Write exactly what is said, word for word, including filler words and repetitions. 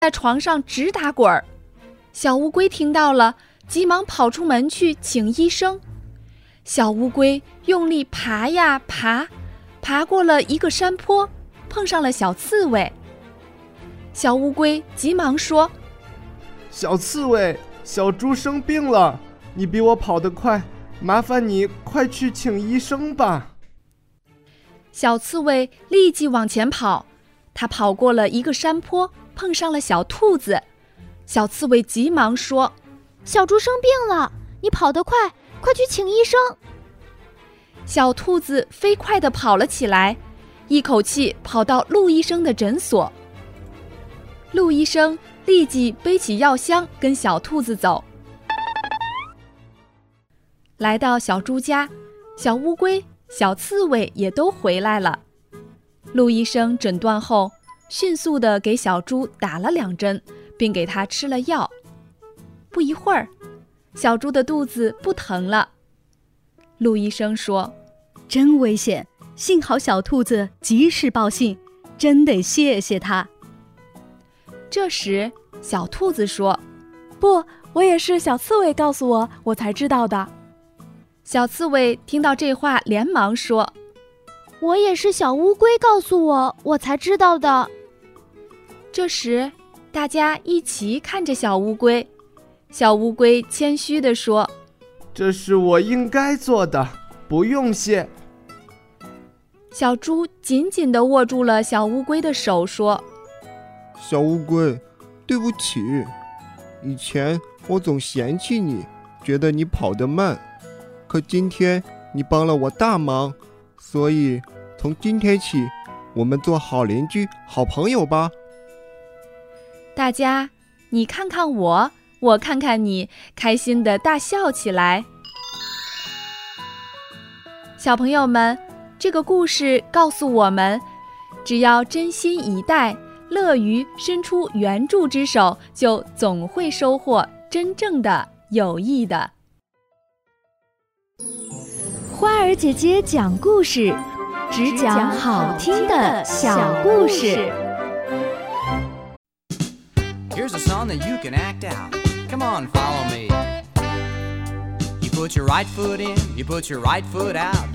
在床上直打滚儿。小乌龟听到了，急忙跑出门去请医生。小乌龟用力爬呀爬，爬过了一个山坡，碰上了小刺猬。小乌龟急忙说： 小刺猬，小猪生病了，你比我跑得快，麻烦你快去请医生吧。 小刺猬立即往前跑，它跑过了一个山坡，碰上了小兔子。小刺猬急忙说： 小猪生病了，你跑得快，快去请医生。 小兔子飞快地跑了起来，一口气跑到陆医生的诊所。陆医生立即背起药箱跟小兔子走。来到小猪家，小乌龟、小刺猬也都回来了。陆医生诊断后，迅速地给小猪打了两针，并给它吃了药。不一会儿，小猪的肚子不疼了。陆医生说： 真危险，幸好小兔子及时报信，真得谢谢它。 这时小兔子说： 不，我也是小刺猬告诉我，我才知道的。 小刺猬听到这话连忙说： 我也是小乌龟告诉我，我才知道的。 这时大家一起看着小乌龟，小乌龟谦虚地说： 这是我应该做的，不用谢。 小猪紧紧地握住了小乌龟的手，说： 小乌龟，对不起，以前我总嫌弃你，觉得你跑得慢，可今天你帮了我大忙，所以从今天起，我们做好邻居、好朋友吧。 大家你看看我，我看看你，开心地大笑起来。小朋友们，这个故事告诉我们，只要真心以待，乐于伸出援助之手，就总会收获真正的友谊的。 花儿姐姐讲故事，只讲好听的小故事。 Here's a song that you can act out. Come on, follow me. You put your right foot in, you put your right foot out.